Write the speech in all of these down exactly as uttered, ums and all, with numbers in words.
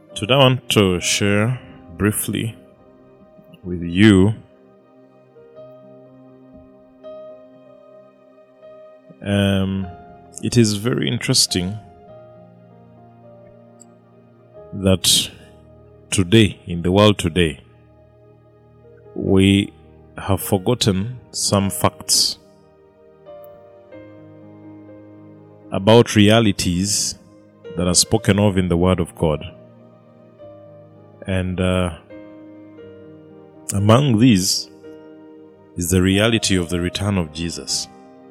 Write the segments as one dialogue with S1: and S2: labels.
S1: Today I want to share briefly with you um, it is very interesting that today, in the world today, we have forgotten some facts about realities that are spoken of in the Word of God. And uh, among these is the reality of the return of Jesus.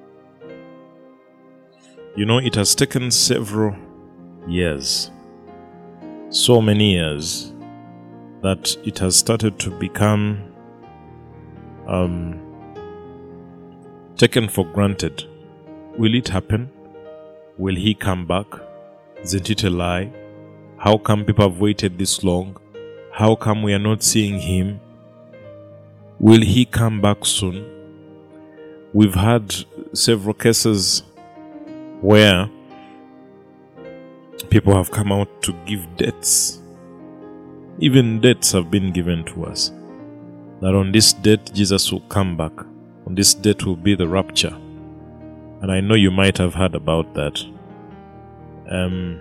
S1: You know, it has taken several years, so many years, that it has started to become um, taken for granted. Will it happen? Will he come back? Isn't it a lie? How come people have waited this long? How come we are not seeing him? Will he come back soon? We've had several cases where people have come out to give dates. Even dates have been given to us. That on this date Jesus will come back. On this date will be the rapture. And I know you might have heard about that. Um,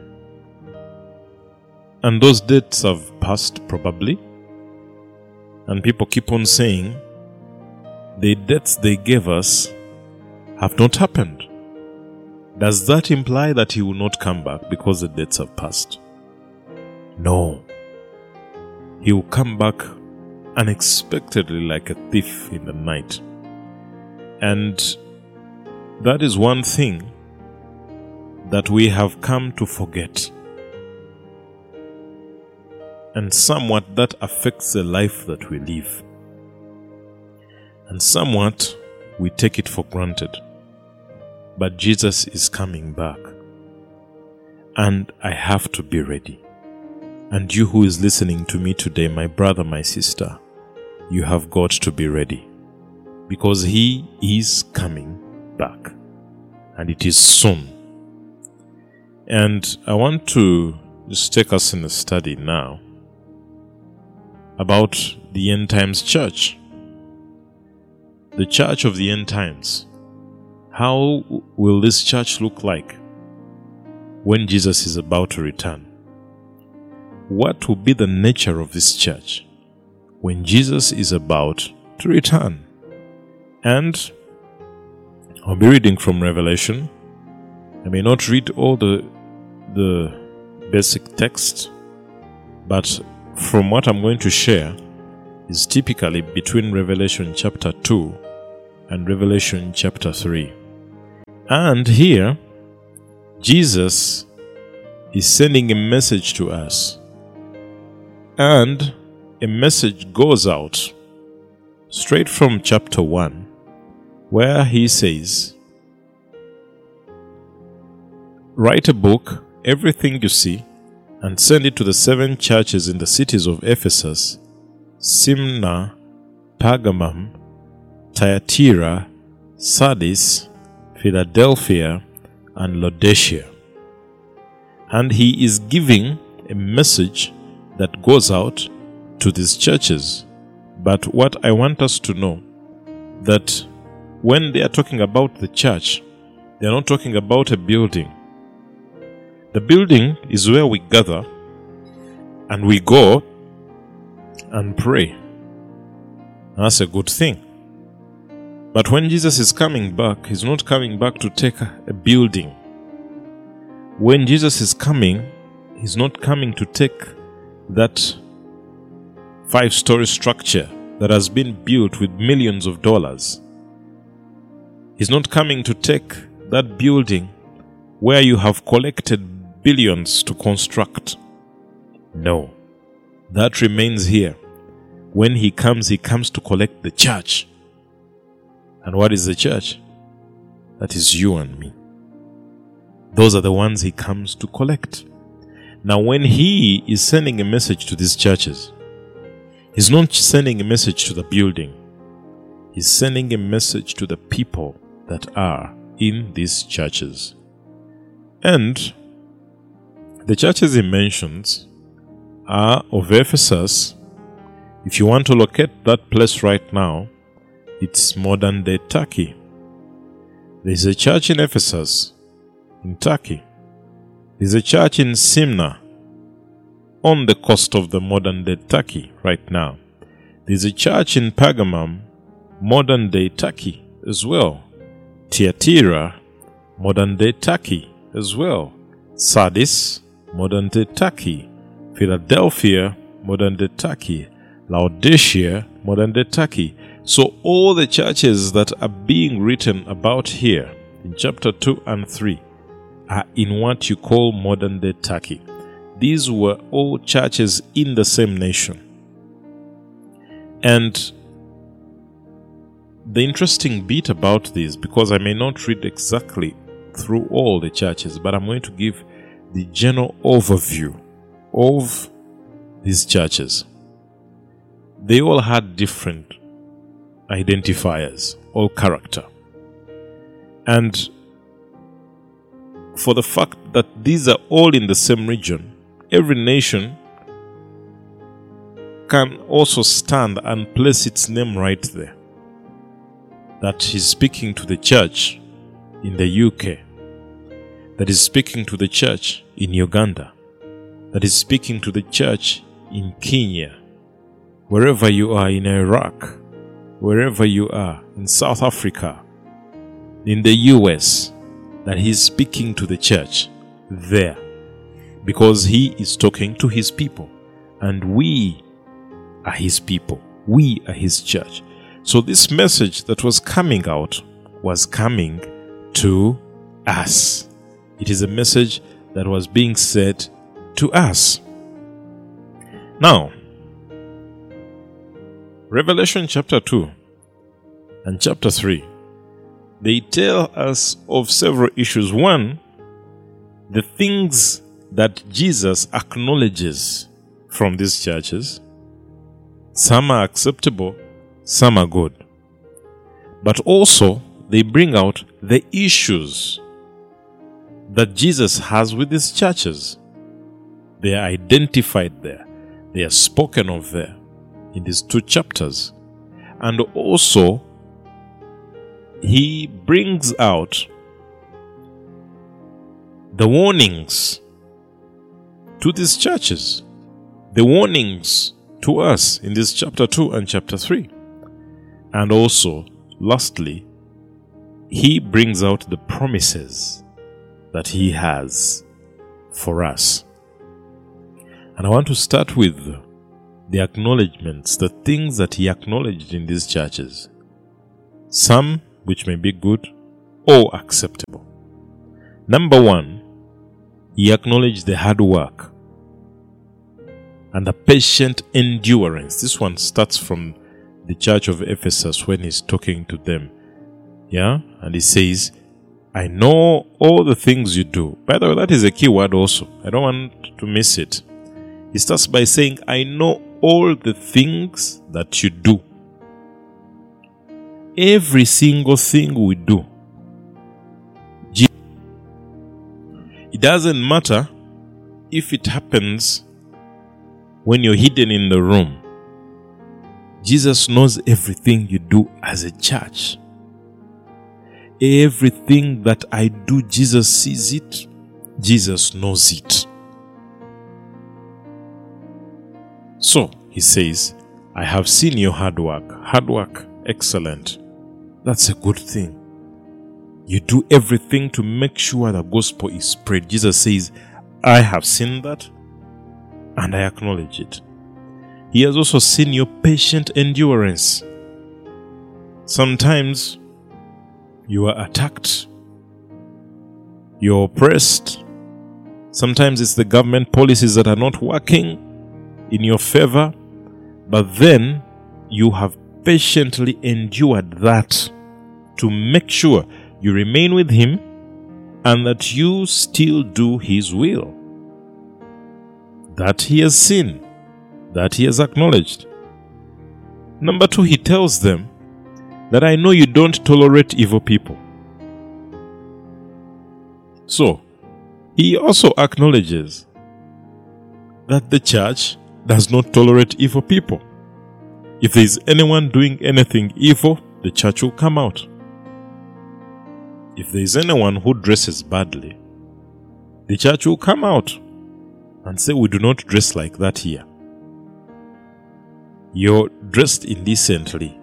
S1: and those dates have passed probably. And people keep on saying the dates they gave us have not happened. Does that imply that he will not come back because the dates have passed? No. He will come back unexpectedly like a thief in the night. And that is one thing that we have come to forget. And somewhat that affects the life that we live. And somewhat we take it for granted. But Jesus is coming back. And I have to be ready. And you who is listening to me today, my brother, my sister, you have got to be ready. Because he is coming back. And it is soon. And I want to just take us in a study now about the end times church. The church of the end times. How will this church look like when Jesus is about to return? What will be the nature of this church when Jesus is about to return? And I'll be reading from Revelation. I may not read all the the basic text, but from what I'm going to share is typically between Revelation chapter two and Revelation chapter three. And here, Jesus is sending a message to us. And a message goes out straight from chapter one, where he says, write a book, everything you see, and send it to the seven churches in the cities of Ephesus, Smyrna, Pergamum, Thyatira, Sardis, Philadelphia, and Laodicea. And he is giving a message that goes out to these churches. But what I want us to know, that when they are talking about the church, they are not talking about a building. The building is where we gather and we go and pray. That's a good thing. But when Jesus is coming back, he's not coming back to take a building. When Jesus is coming, he's not coming to take that five-story structure that has been built with millions of dollars. He's not coming to take that building where you have collected billions to construct. No. That remains here. When he comes, he comes to collect the church. And what is the church? That is you and me. Those are the ones he comes to collect. Now, when he is sending a message to these churches, he's not sending a message to the building. He's sending a message to the people that are in these churches. And the churches he mentions are of Ephesus. If you want to locate that place right now, it's modern-day Turkey. There's a church in Ephesus, in Turkey. There's a church in Smyrna, on the coast of the modern-day Turkey right now. There's a church in Pergamum, modern-day Turkey as well. Thyatira, modern-day Turkey as well. Sardis, modern-day Turkey. Philadelphia, modern-day Turkey. Laodicea, modern-day Turkey. So all the churches that are being written about here in chapter two and three are in what you call modern-day Turkey. These were all churches in the same nation. And the interesting bit about this, because I may not read exactly through all the churches, but I'm going to give the general overview of these churches. They all had different identifiers, all character. And for the fact that these are all in the same region, every nation can also stand and place its name right there. That he's speaking to the church in the U K, that is speaking to the church in Uganda, that is speaking to the church in Kenya, wherever you are in Iraq, wherever you are in South Africa, in the U S, that he's speaking to the church there, because he is talking to his people, and we are his people. We are his church. So this message that was coming out was coming to us. It is a message that was being said to us. Now, Revelation chapter two and chapter three, they tell us of several issues. One, the things that Jesus acknowledges from these churches. Some are acceptable, some are good. But also, they bring out the issues that Jesus has with these churches. They are identified there. They are spoken of there in these two chapters. And also, he brings out the warnings to these churches, the warnings to us in this chapter two and chapter three. And also, lastly, he brings out the promises that he has for us. And I want to start with the acknowledgements, the things that he acknowledged in these churches. Some which may be good or acceptable. Number one, he acknowledged the hard work and the patient endurance. This one starts from the church of Ephesus when he's talking to them. Yeah? And he says, I know all the things you do. By the way, that is a key word also. I don't want to miss it. He starts by saying, I know all the things that you do. Every single thing we do. It doesn't matter if it happens when you're hidden in the room. Jesus knows everything you do as a church. Everything that I do, Jesus sees it. Jesus knows it. So, he says, I have seen your hard work. Hard work, excellent. That's a good thing. You do everything to make sure the gospel is spread. Jesus says, I have seen that and I acknowledge it. He has also seen your patient endurance. Sometimes you are attacked, you're oppressed. Sometimes it's the government policies that are not working in your favor, but then you have patiently endured that to make sure you remain with him and that you still do his will. That he has seen, that he has acknowledged. Number two, he tells them that I know you don't tolerate evil people. So, he also acknowledges that the church does not tolerate evil people. If there is anyone doing anything evil, the church will come out. If there is anyone who dresses badly, the church will come out and say, we do not dress like that here. You're dressed indecently.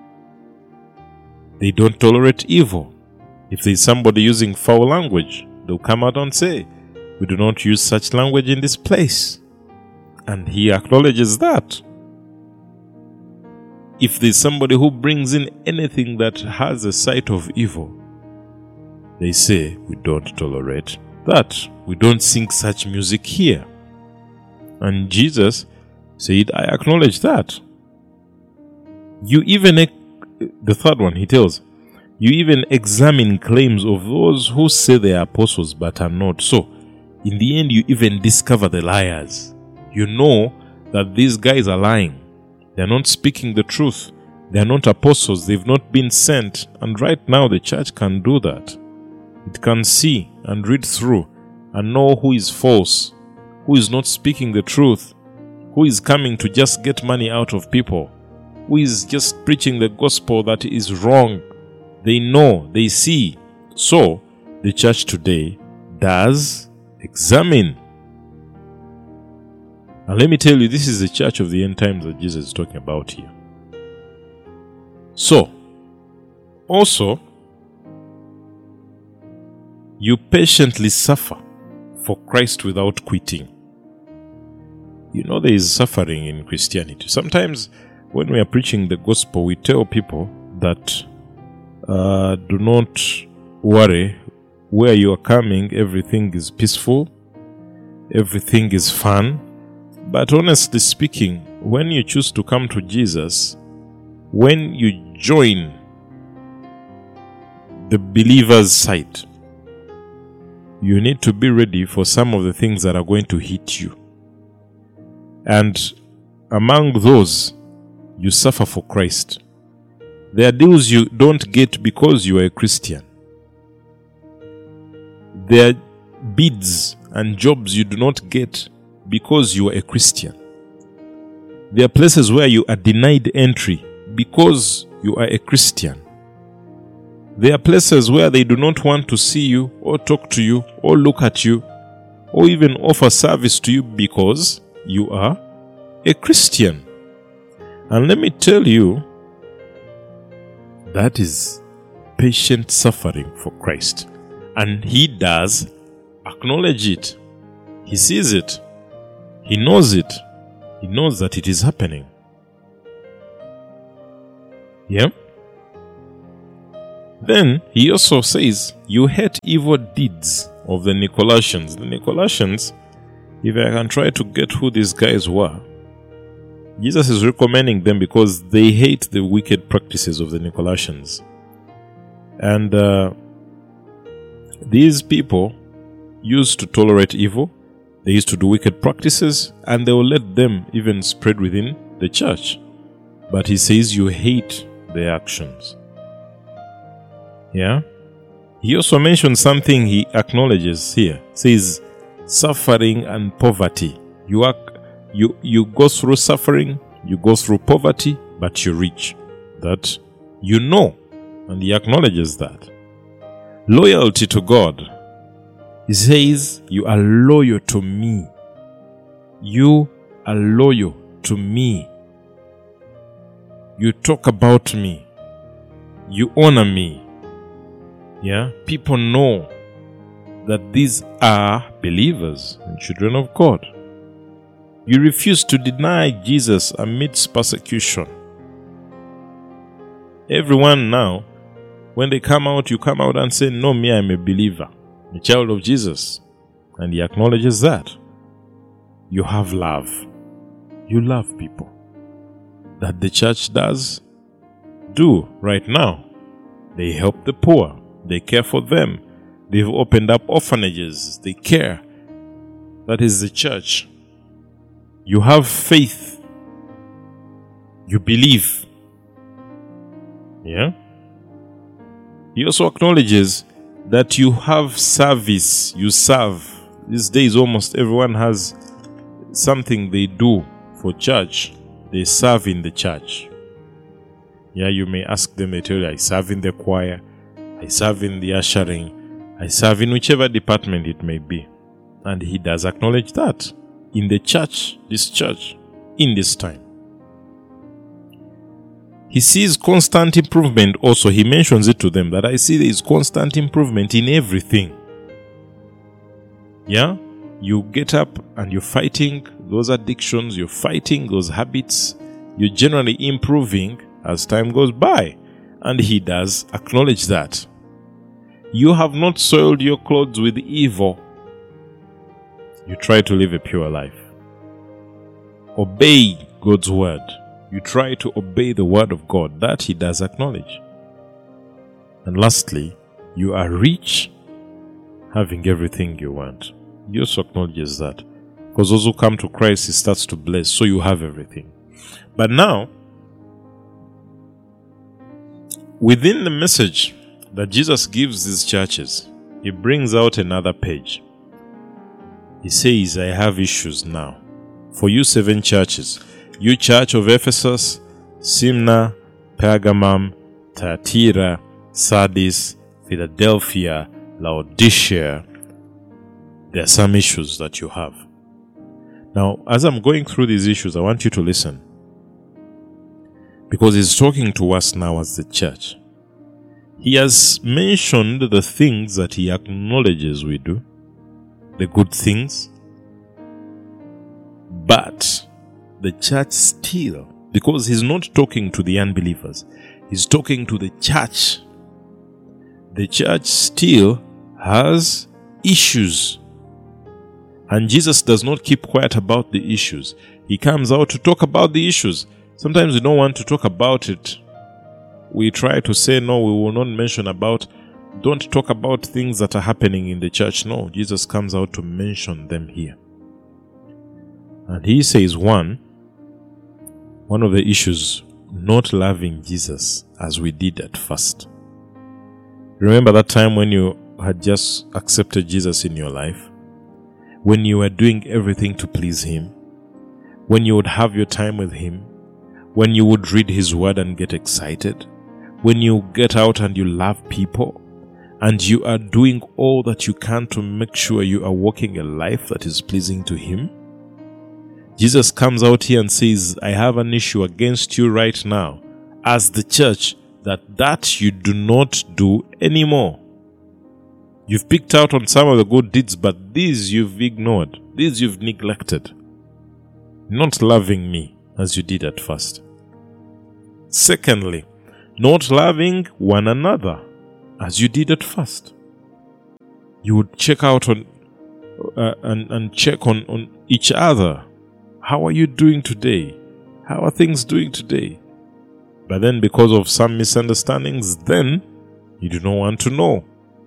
S1: They don't tolerate evil. If there is somebody using foul language, they'll come out and say, we do not use such language in this place. And he acknowledges that. If there's somebody who brings in anything that has a sight of evil, they say, we don't tolerate that. We don't sing such music here. And Jesus said, I acknowledge that. You even, the third one, he tells, you even examine claims of those who say they are apostles but are not. So, in the end, you even discover the liars. You know that these guys are lying. They are not speaking the truth. They are not apostles. They've not been sent. And right now, the church can do that. It can see and read through and know who is false, who is not speaking the truth, who is coming to just get money out of people, who is just preaching the gospel that is wrong. They know, they see. So, the church today does examine. And let me tell you, this is the church of the end times that Jesus is talking about here. So, also, you patiently suffer for Christ without quitting. You know, there is suffering in Christianity. Sometimes when we are preaching the gospel, we tell people that uh, do not worry, where you are coming, everything is peaceful, everything is fun. But honestly speaking, when you choose to come to Jesus, when you join the believer's side, you need to be ready for some of the things that are going to hit you. And among those, you suffer for Christ. There are deals you don't get because you are a Christian. There are bids and jobs you do not get because you are a Christian. There are places where you are denied entry because you are a Christian. There are places where they do not want to see you or talk to you or look at you or even offer service to you because you are a Christian. And let me tell you, that is patient suffering for Christ. And he does acknowledge it. He sees it. He knows it. He knows that it is happening. Yeah? Then he also says, you hate evil deeds of the Nicolaitans. The Nicolaitans, if I can try to get who these guys were, Jesus is recommending them because they hate the wicked practices of the Nicolaitans. And uh, these people used to tolerate evil, they used to do wicked practices, and they will let them even spread within the church. But he says you hate their actions. Yeah? He also mentions something he acknowledges here. He says, suffering and poverty. You are, you, you go through suffering, you go through poverty, but you're rich. That you know, and he acknowledges that. Loyalty to God. He says, you are loyal to me. You are loyal to me. You talk about me. You honor me. Yeah, people know that these are believers and children of God. You refuse to deny Jesus amidst persecution. Everyone now, when they come out, you come out and say, no, me, I'm a believer, a child of Jesus. And he acknowledges that. You have love. You love people. That the church does do right now. They help the poor. They care for them. They've opened up orphanages. They care. That is the church. You have faith. You believe. Yeah? He also acknowledges that you have service. You serve. These days almost everyone has something they do for church, they serve in the church. Yeah, you may ask them, they tell you, I serve in the choir, I serve in the ushering, I serve in whichever department it may be. And he does acknowledge that in the church, this church, in this time. He sees constant improvement also. He mentions it to them that I see there is constant improvement in everything. Yeah? You get up and you're fighting those addictions, you're fighting those habits, you're generally improving as time goes by. And he does acknowledge that. You have not soiled your clothes with evil. You try to live a pure life. Obey God's word. You try to obey the word of God. That he does acknowledge. And lastly, you are rich, having everything you want. He also acknowledges that. Because those who come to Christ, he starts to bless, so you have everything. But now, within the message that Jesus gives these churches, he brings out another page. He says, I have issues now. For you seven churches, you church of Ephesus, Smyrna, Pergamum, Thyatira, Sardis, Philadelphia, Laodicea, there are some issues that you have. Now, as I'm going through these issues, I want you to listen. Because he's talking to us now as the church. He has mentioned the things that he acknowledges we do, the good things. But the church still, because he's not talking to the unbelievers, he's talking to the church. The church still has issues. And Jesus does not keep quiet about the issues. He comes out to talk about the issues. Sometimes we don't want to talk about it. We try to say, no, we will not mention about, don't talk about things that are happening in the church. No, Jesus comes out to mention them here. And he says, one, one of the issues, not loving Jesus as we did at first. Remember that time when you had just accepted Jesus in your life? When you were doing everything to please him? When you would have your time with him? When you would read his word and get excited? When you get out and you love people? And you are doing all that you can to make sure you are walking a life that is pleasing to him? Jesus comes out here and says, I have an issue against you right now as the church, that that you do not do anymore. You've picked out on some of the good deeds, but these you've ignored. These you've neglected. Not loving me as you did at first. Secondly, not loving one another as you did at first. You would check out on uh, and, and check on, on each other. How are you doing today? How are things doing today? But then because of some misunderstandings, then you do not want to know.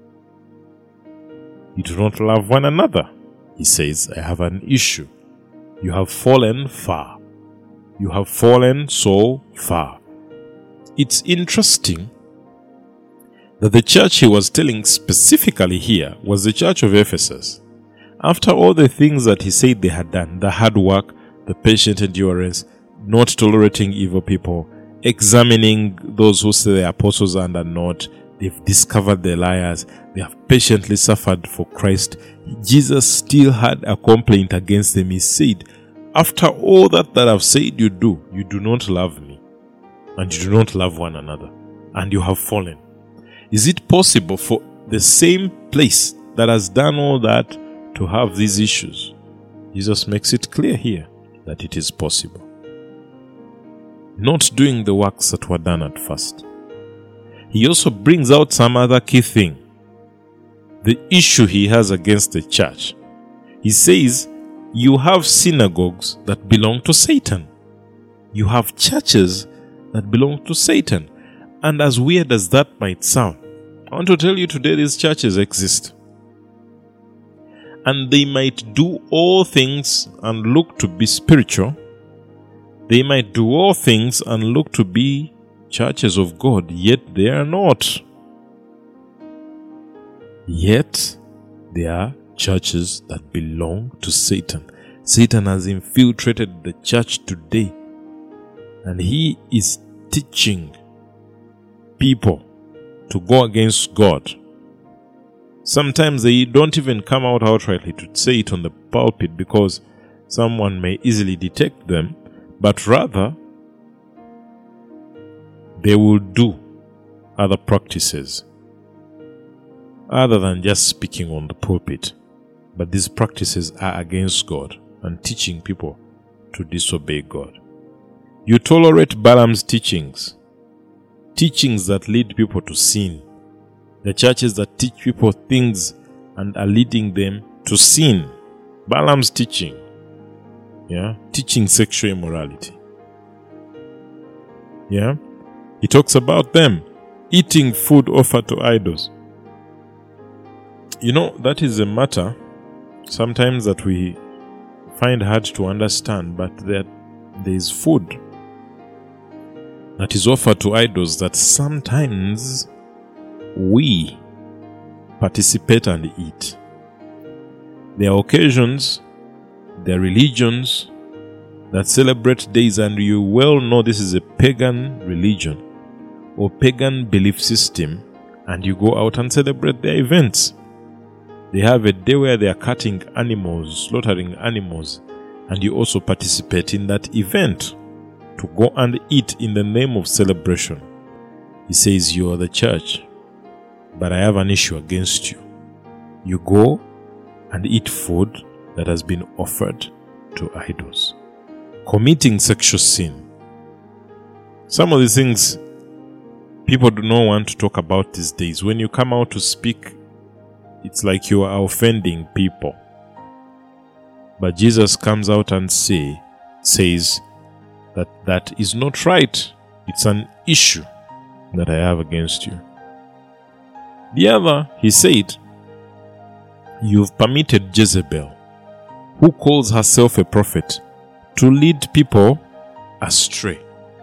S1: You do not love one another. He says, I have an issue. You have fallen far. You have fallen so far. It's interesting that the church he was telling specifically here was the church of Ephesus. After all the things that he said they had done, the hard work, the patient endurance, not tolerating evil people, examining those who say the apostles and are not, they've discovered the liars, they have patiently suffered for Christ. Jesus still had a complaint against them. He said, after all that that I've said you do, you do not love me, and you do not love one another, and you have fallen. Is it possible for the same place that has done all that to have these issues? Jesus makes it clear here that it is possible. Not doing the works that were done at first. He also brings out some other key thing. The issue he has against the church. He says, you have synagogues that belong to Satan. You have churches that belong to Satan. And as weird as that might sound, I want to tell you today these churches exist. And they might do all things and look to be spiritual. They might do all things and look to be churches of God, yet they are not. Yet they are churches that belong to Satan. Satan has infiltrated the church today, and he is teaching people to go against God. Sometimes they don't even come out outrightly to say it on the pulpit because someone may easily detect them, but rather they will do other practices other than just speaking on the pulpit. But these practices are against God and teaching people to disobey God. You tolerate Balaam's teachings, teachings that lead people to sin. The churches that teach people things and are leading them to sin. Balaam's teaching, yeah, teaching sexual immorality. Yeah, he talks about them eating food offered to idols. You know, that is a matter sometimes that we find hard to understand, but there, there is food that is offered to idols that sometimes we participate and eat. There are occasions, there are religions that celebrate days, and you well know this is a pagan religion or pagan belief system, and you go out and celebrate their events. They have a day where they are cutting animals, slaughtering animals, and you also participate in that event to go and eat in the name of celebration. He says, you are the church, but I have an issue against you. You go and eat food that has been offered to idols. Committing sexual sin. Some of these things people do not want to talk about these days. When you come out to speak, it's like you are offending people. But Jesus comes out and say, says that that is not right. It's an issue that I have against you. The other, he said, you've permitted Jezebel, who calls herself a prophet, to lead people astray.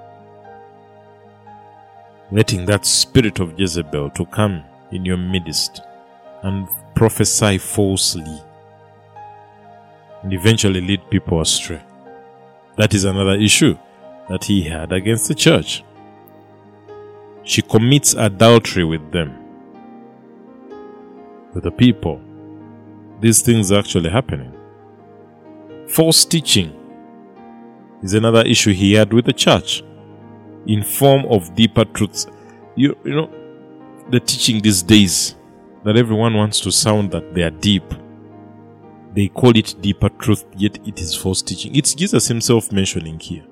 S1: Letting that spirit of Jezebel to come in your midst and prophesy falsely and eventually lead people astray. That is another issue that he had against the church. She commits adultery with them, with the people. These things are actually happening. False teaching is another issue he had with the church in form of deeper truths. You, you know, the teaching these days that everyone wants to sound that they are deep. They call it deeper truth, yet it is false teaching. It's Jesus himself mentioning here.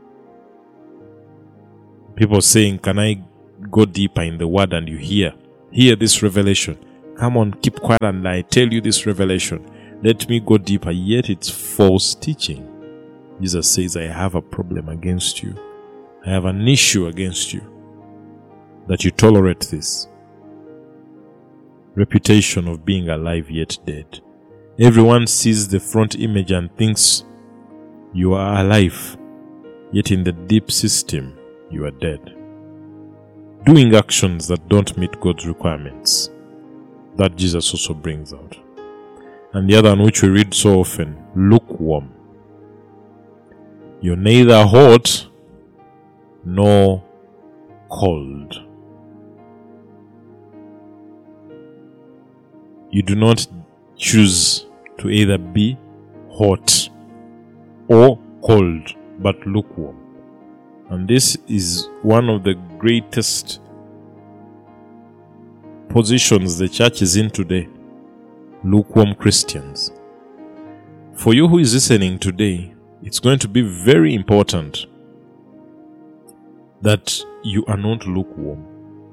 S1: People saying, can I go deeper in the word? And you hear, hear this revelation. Come on, keep quiet and I tell you this revelation. Let me go deeper, yet it's false teaching. Jesus says, I have a problem against you. I have an issue against you, that you tolerate this. Reputation of being alive yet dead. Everyone sees the front image and thinks you are alive, yet in the deep system you are dead. Doing actions that don't meet God's requirements. That Jesus also brings out. And the other one which we read so often, lukewarm. You're neither hot nor cold. You do not choose to either be hot or cold, but lukewarm. And this is one of the greatest positions the church is in today. Lukewarm Christians. For you who is listening today, it's going to be very important that you are not lukewarm.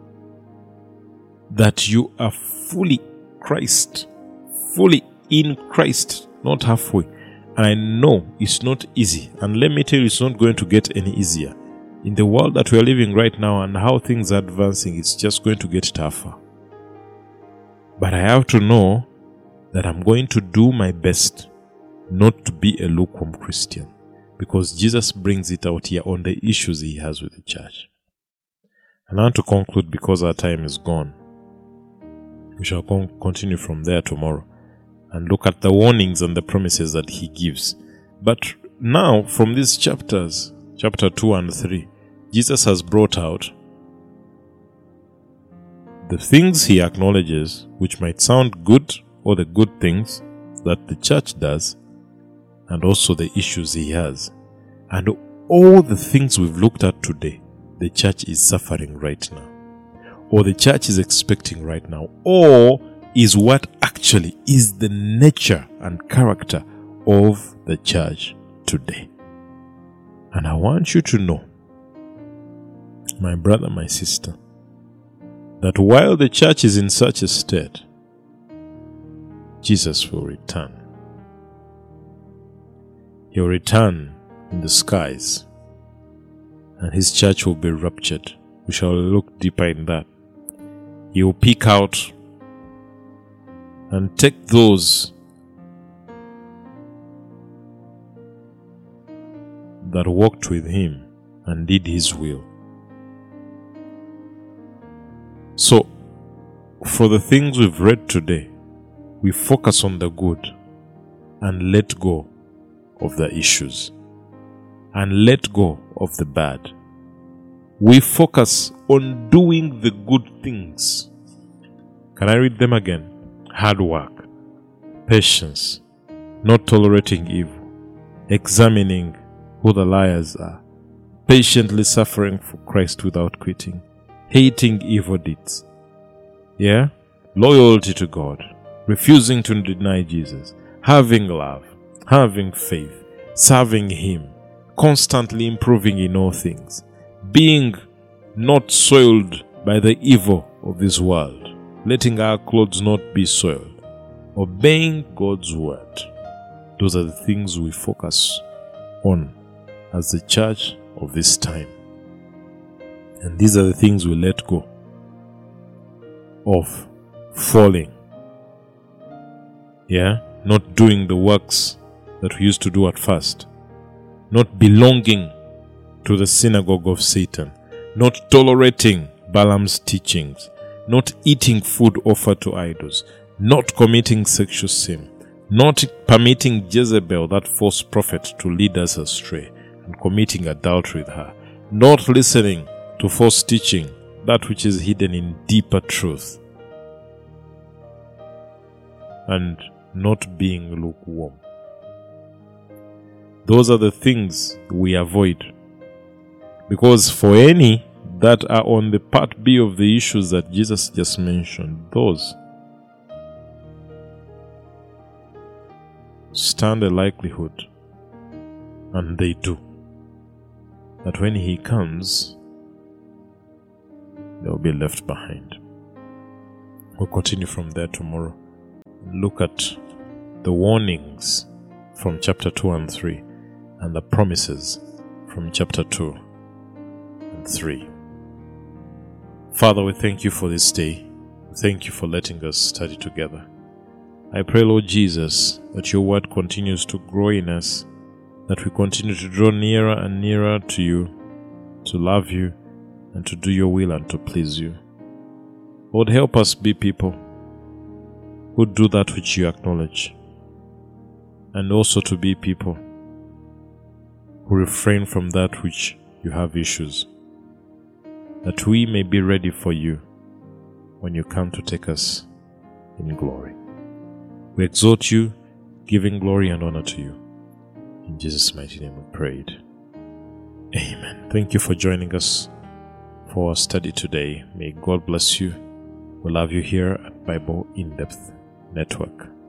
S1: That you are fully Christ. Fully in Christ, not halfway. And I know it's not easy. And let me tell you, it's not going to get any easier. In the world that we are living right now and how things are advancing, it's just going to get tougher. But I have to know that I'm going to do my best not to be a lukewarm Christian, because Jesus brings it out here on the issues he has with the church. And I want to conclude because our time is gone. We shall con- continue from there tomorrow and look at the warnings and the promises that he gives. But now, from these chapters, chapter two and three, Jesus has brought out the things he acknowledges, which might sound good, or the good things that the church does, and also the issues he has. And all the things we've looked at today, the church is suffering right now, or the church is expecting right now, or is what actually is the nature and character of the church today. And I want you to know, my brother, my sister, that while the church is in such a state, Jesus will return. He'll return in the skies, and his church will be raptured. We shall look deeper in that. He will pick out and take those that walked with him and did his will. So, for the things we've read today, we focus on the good and let go of the issues and let go of the bad. We focus on doing the good things. Can I read them again? Hard work, patience, not tolerating evil, examining who the liars are, patiently suffering for Christ without quitting, hating evil deeds. Yeah? Loyalty to God, refusing to deny Jesus, having love, having faith, serving him, constantly improving in all things, being not soiled by the evil of this world, letting our clothes not be soiled, obeying God's word. Those are the things we focus on as the church of this time. And these are the things we let go of falling. Yeah? Not doing the works that we used to do at first. Not belonging to the synagogue of Satan. Not tolerating Balaam's teachings. Not eating food offered to idols. Not committing sexual sin. Not permitting Jezebel, that false prophet, to lead us astray and committing adultery with her. Not listening to false teaching, that which is hidden in deeper truth. And not being lukewarm. Those are the things we avoid. Because for any that are on the part B of the issues that Jesus just mentioned, those stand a likelihood, and they do, that when he comes, they will be left behind. We'll continue from there tomorrow. Look at the warnings from chapter two and three and the promises from chapter two and three. Father, we thank you for this day. Thank you for letting us study together. I pray, Lord Jesus, that your word continues to grow in us, that we continue to draw nearer and nearer to you, to love you, and to do your will and to please you. Lord, help us be people who do that which you acknowledge, and also to be people who refrain from that which you have issues, that we may be ready for you when you come to take us in glory. We exhort you, giving glory and honor to you. In Jesus' mighty name we prayed. Amen. Thank you for joining us for our study today. May God bless you. We love you here at Bible In Depth Network.